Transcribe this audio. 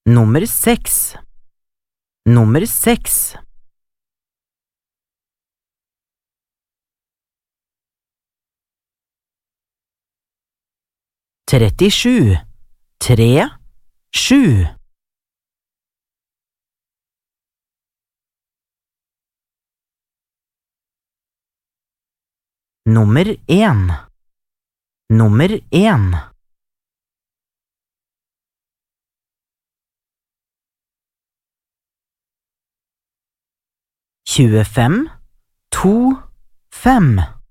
Nummer 6. Nummer 6. Trettisju. 37. Nummer 1. Nummer 1. 25. 2. 5.